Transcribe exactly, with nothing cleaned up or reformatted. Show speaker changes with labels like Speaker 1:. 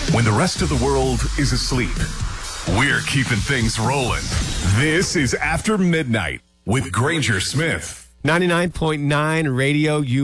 Speaker 1: When the rest of the world is asleep, we're keeping things rolling. This is After Midnight with Granger Smith.
Speaker 2: ninety-nine point nine Radio U